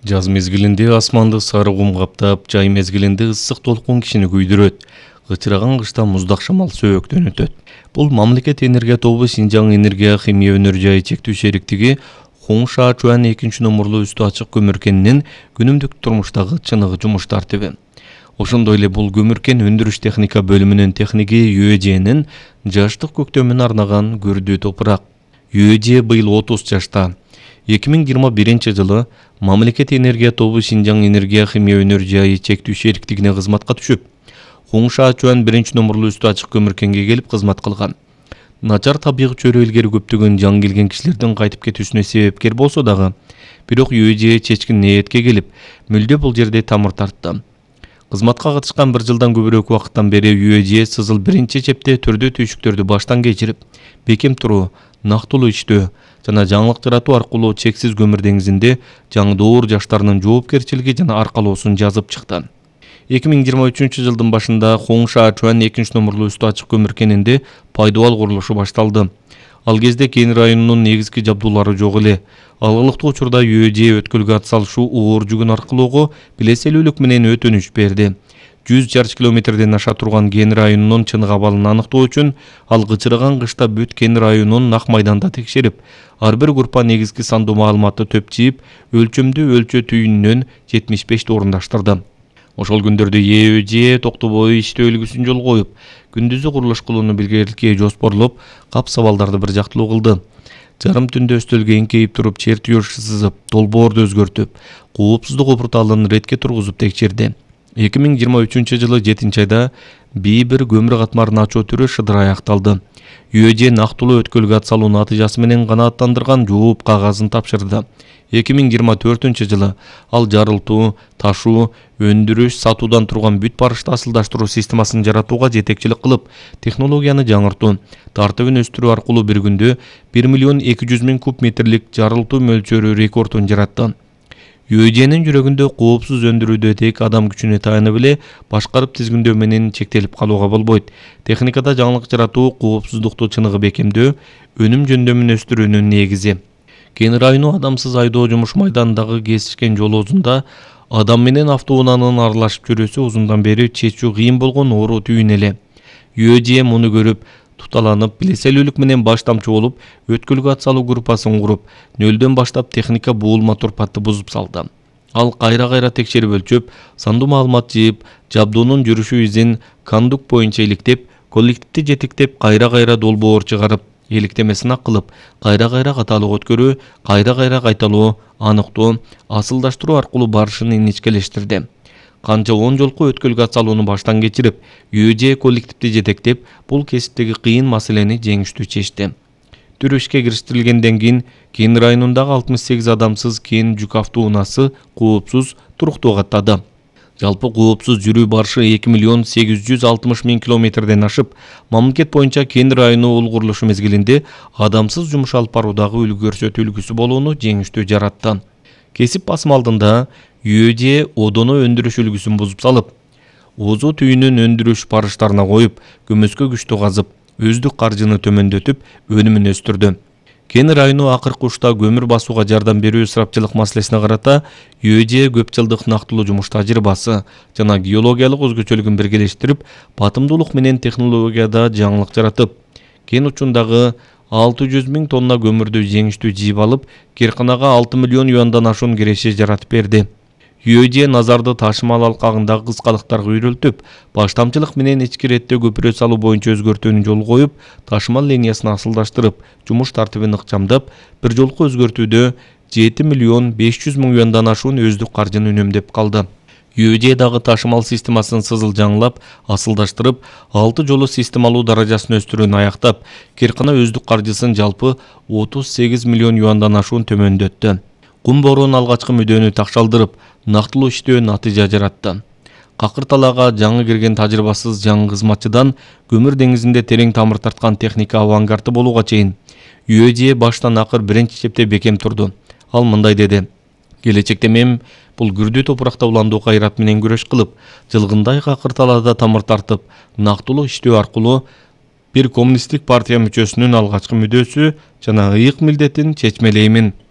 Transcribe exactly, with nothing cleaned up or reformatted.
Жаз мезгилинде асманды сары кум каптап, жай мезгилинде ысык толкун кишини күйдүрөт. Кычыраган кышта муздак шамал сөбөктөн өтөт. Бул мамлекет энергия тобу Синжаң энергия химия өнөр жайы чектүү шериктиги Хоңша Чуан экинчи номурлуу үстү ачык көмүркенинин күнүмдүк турмуштагы чыныгы жумуш тартиби. Ошондой эле бул көмүркен өндүрүш техника бөлүмүнүн техниги Юэженин жаштык көктөмүнө арнаган көрдүү топурак. Юэже быйыл отуз жашта. эки миң жыйырма биринчи жылы мамлекет энергия тобу Синжаң энергия химия өнөр жайы чектүү шериктигине кызматка түшүп, Хоңша Чуан биринчи номурлуу үстү ачык көмүркенге келип кызмат кылган. Начар табигый чөйрө илгери көптөгөн жаңы келген кишилердин кайтып кетүүсүнө себепкер болсо дагы, бирок Юэже чечкин ниетке келип, мүлдө бул жерде тамыр тартты. Кызматка катышкан бир жылдан көбүрөөк убакыттан бери Юэже сызыл биринчи чепте түрдүү түйшүктөрдү баштан кечирип, бекем туруу, нактылуу иштөө жана жаңылык жаратуу аркылуу чексиз көмүр деңизинде жаңы доор жаштарынын жоопкерчилиги жана аркалоосун жазып чыкты. эки миң жыйырма үчүнчү жылдын башында Хоңша Чуан экинчи номурлуу үстү ачык көмүркенинде пайдубал курулушу башталды. Ал кезде Кен районунун негизги жабдуулары жок эле. Алгылыктуу учурда Юэже өткөлгө ат салышуу оор жүгүн аркылоого билеселүүлүк менен өтүнүч берди. жүз чарчы километрден аша турган Кен районунун чыныгы абалын аныктоо үчүн ал кычыраган кышта бүт Кен районун нак майданда текшерип, ар бир группа негизги сандуу маалыматты төп жийип, өлчөмдүү өлчөө түйүнүнөн жетимиш бешти орундаштырды. Ошол күндөрдө Юэже токтобой иштөө үлгүсүн жол коюп, күндүзү курулуш кылууну билгеликке жоспорлоп, кап сабалдарды бир жактылуу кылды. Жарым түндө өстөлгө эңкейип туруп, чер түйөш сызып, долбоорду өзгөртүп, коопсуздук опурталын ретке тургузуп текшерди. эки миң жыйырма үчүнчү жылы жетинчи айда би бир көмүр катмарын ачуу түрү шыдыр аякталды. Юэже нактылуу өткөлгө ат салуу натыйжасы менен канааттандырган жооп кагазын тапшырды. эки миң жыйырма төртүнчү жылы ал жарылтуу, ташуу, өндүрүш, сатуудан турган бүт барышты асылдаштыруу системасын жаратууга жетекчилик кылып, технологияны жаңыртуу, тартыбын өстүрүү аркылуу бир күндө бир миллион эки жүз миң куб метрлик жарылтуу мөлчөрү рекордун жаратты. Юэженин жүрөгүндө коопсуз өндүрүүдө тек адам күчүнө таянып эле башкарып тизгиндөө менен чектелип калууга болбойт. Техникада жаңылык жаратуу, коопсуздукту чыныгы бекемдөө, өнүм жөндөмүн өстүрүүнүн негизи. Кен району адамсыз айдоо жумуш майданындагы кесишкен жол озунда адам менен автоунаанын аралашып жүрүүсү узундан бери чечүү кыйын болгон оору түйүн эле. Юэже муну көрүп, туталанып, билеселүүлүк менен баш тамчы болуп, өткөлгө ат салуу группасын куруп, нөлдөн баштап техника буулма турпатты бузуп салды. Ал кайра-кайра текшерип өлчөп, сандуу маалымат жыйып, жабдуунун жүрүшү изин кондук боюнча иликтеп, коллективди жетектеп, кайра-кайра долбоор чыгарып, эликтемесин акылып, кайра-кайра каталык өткөрүү, кайра-кайра кайталоо, аныктоо, асылдаштыруу аркылуу барышын иничкелештирди. Канча он жолку өткөлгө ат салууну баштан кечирип, Юэже коллективди жетектеп, бул кесиптеги кыйын маселени жеңиштүү чечти. Түр ишке кириштирилгенден кийин Кен районундагы алтымыш сегиз адамсыз Кен жүк автоунаасы коопсуз туруктуу каттады. Жалпы коопсуз жүрүү барышы эки миллион сегиз жүз алтымыш миң километрден ашып, мамлекет боюнча Кен району ул курулушу мезгилинде адамсыз жумуш алып баруудагы үлгү көрсөтүү үлгүсү болууну жеңиштүү жаратты. Кесип басым алдында Юэже одону өндүрүш үлгүсүн бузуп салып, озо түйүнүн өндүрүш барыштарына коюп, көмөскө күчтүү казып, өздүк каржыны төмөндөтүп, өнүмүн өстүрдү. Кен району акыркы учурда көмүр басууга жардам берүү ысырапчылык маселесине карата Юэже көп жылдык нактылуу жумуш тажрыйбасы жана геологиялык өзгөчөлүгүн биргелештирип, батымдуулук менен технологияда жаңылык жаратып, кен учундагы алты жүз миң тонна көмүрдү жеңиштүү жыйып алып, Керканага алты миллион юандан ашуун киреше жаратып берди. Юэже назарды ташымал алкагындагы кыскалыктарга үйрөлтүп, баштамчылык менен ички иретте көпүрө салуу боюнча өзгөртүүнү жол коюп, ташымал линиясын асылдаштырып, жумуш тартибин ыкчамдап, бир жолку өзгөртүүдө жети миллион беш жүз миң юандан ашуун өздүк каржыны үнөмдөп калды. Юэже дагы ташымал системасын сызыл жаңылап, асылдаштырып, алты жолу системалуу даражасын өстүрүүнү аяктап, Керкана өздүк каржысын жалпы отуз сегиз миллион юандан ашуун төмөндөттү. Кум боруунун алгачкы мүдөнү такшалдырып, нактылуу иштөө натыйжа жаратты. Какыр талаага жаңы кирген тажрыйбасыз жаңы кызматчыдан көмүр деңизинде терең тамыр тарткан техника авангарды болууга чейин Юэже баштан акыр биринчи чепте бекем турду. Ал мындай деди: келечекте мен бул күрдүү топуракта уландуу кайрат менен күрөш кылып, жылгындай какыр талаада тамыр тартып, нактылуу иштөө аркылуу бир коммунисттик партия мүчөсүнүн алгачкы мүдөөсү жана ыйык милдетин чечмелеймин.